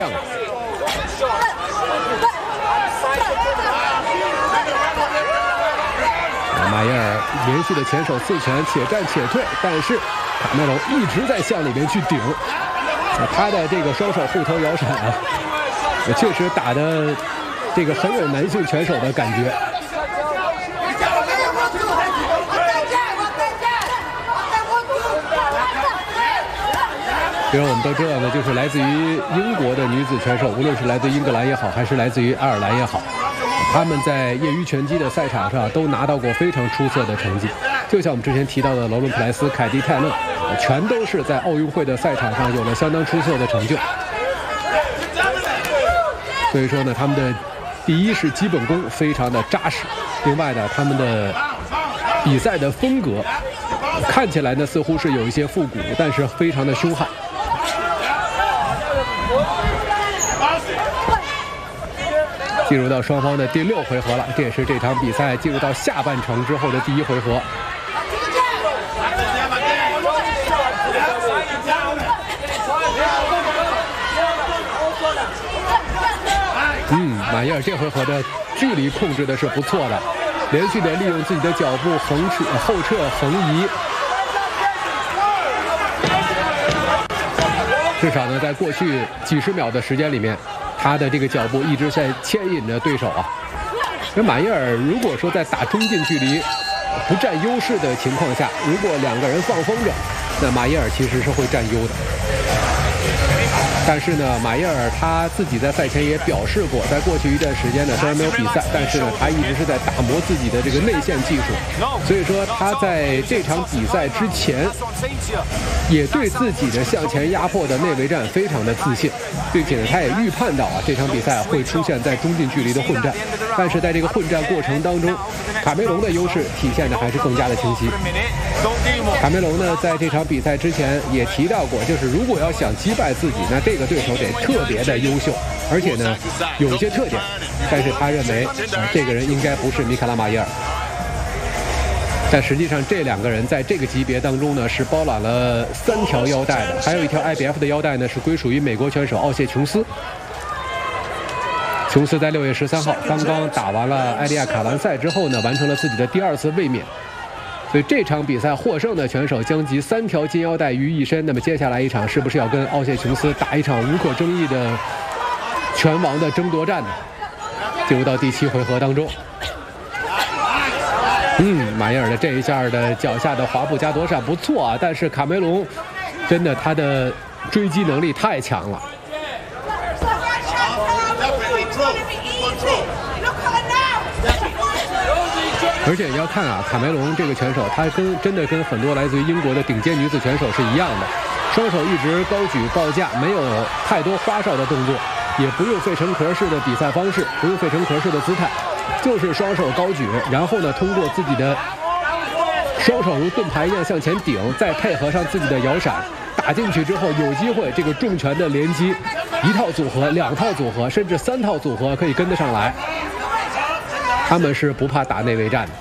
马耶尔连续的前手4拳，且战且退，但是卡梅隆一直在向里面去顶。他的这个双手护头摇闪啊，也确实打的这个很有男性拳手的感觉。比如我们都知道呢，就是来自于英国的女子拳手，无论是来自英格兰也好，还是来自于爱尔兰也好，他们在业余拳击的赛场上都拿到过非常出色的成绩。就像我们之前提到的劳伦·普莱斯、凯蒂·泰勒，全都是在奥运会的赛场上有了相当出色的成就。所以说呢，他们的第一是基本功非常的扎实，另外呢，他们的比赛的风格看起来呢似乎是有一些复古，但是非常的凶悍。进入到双方的第6回合了，这也是这场比赛进入到下半程之后的第1回合。马耶尔这回合的距离控制的是不错的，连续的利用自己的脚步后撤横移，至少呢在过去几十秒的时间里面，他的这个脚步一直在牵引着对手啊。而马耶尔如果说在打中近距离不占优势的情况下，如果2个人放风筝，那马耶尔其实是会占优的。但是呢，马耶尔他自己在赛前也表示过，在过去一段时间呢，虽然没有比赛，但是呢，他一直是在打磨自己的这个内线技术。所以说他在这场比赛之前，也对自己的向前压迫的内围战非常的自信，并且呢，他也预判到这场比赛会出现在中近距离的混战。但是在这个混战过程当中，卡梅隆的优势体现的还是更加的清晰。卡梅隆呢，在这场比赛之前也提到过，就是如果要想击败自己，那这个对手得特别的优秀，而且呢有一些特点。但是他认为这个人应该不是米卡拉马耶尔。但实际上这2个人在这个级别当中呢是包揽了3条腰带的，还有一条 IBF 的腰带呢是归属于美国拳手奥谢琼斯。琼斯在6月13号刚刚打完了艾利亚卡兰赛之后呢，完成了自己的第2次卫冕。所以这场比赛获胜的拳手将集3条金腰带于一身。那么接下来一场是不是要跟奥谢琼斯打一场无可争议的拳王的争夺战呢？进入到第7回合当中。马耶尔的这一下的脚下的滑步加躲闪不错啊，但是卡梅隆真的他的追击能力太强了。而且你要看啊，卡梅隆这个拳手，他真的跟很多来自于英国的顶尖女子拳手是一样的，双手一直高举抱架，没有太多花哨的动作，也不用费城壳式的比赛方式，不用费城壳式的姿态，就是双手高举，然后呢，通过自己的双手如盾牌一样向前顶，再配合上自己的摇闪，打进去之后有机会这个重拳的连击，1套组合、2套组合，甚至3套组合可以跟得上来。他们是不怕打内围战的。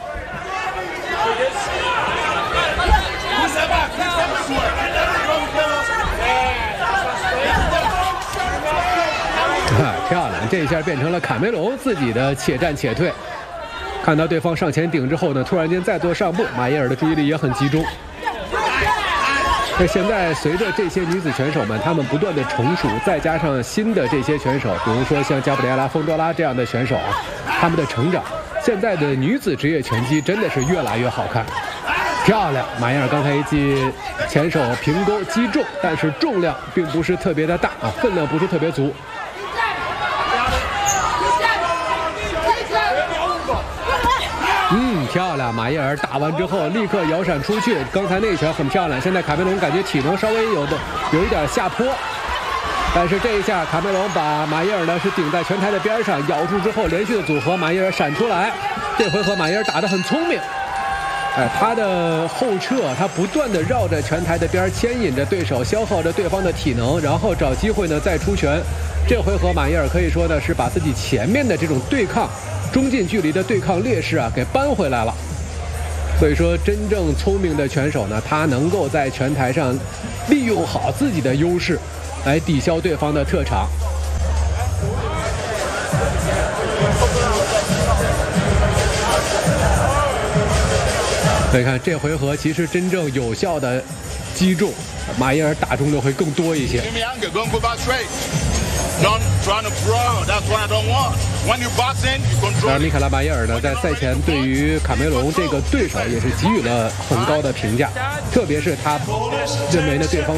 漂亮，这一下变成了卡梅隆自己的且战且退。看到对方上前顶之后呢，突然间再做上步，马耶尔的注意力也很集中。那现在随着这些女子拳手们她们不断的成熟，再加上新的这些拳手，比如说像加布里埃拉·丰多拉这样的选手啊，他们的成长，现在的女子职业拳击真的是越来越好看。漂亮，马耶尔刚才一记前手平勾击中，但是重量并不是特别的大啊，分量不是特别足。漂亮，马耶尔打完之后立刻摇闪出去，刚才那一拳很漂亮。现在卡梅隆感觉体能稍微有一点下坡，但是这一下卡梅隆把马耶尔呢是顶在拳台的边上，咬住之后连续的组合，马耶尔闪出来。这回合马耶尔打得很聪明，他的后撤，他不断的绕着拳台的边牵引着对手，消耗着对方的体能，然后找机会呢再出拳。这回合马耶尔可以说呢是把自己前面的这种对抗中近距离的对抗劣势啊给扳回来了。所以说真正聪明的拳手呢，他能够在拳台上利用好自己的优势来抵消对方的特长。 所以看这回合，其实真正有效的击中马伊尔打中的会更多一些。而米凯拉马伊尔呢，在赛前对于卡梅隆这个对手也是给予了很高的评价，特别是他认为呢对方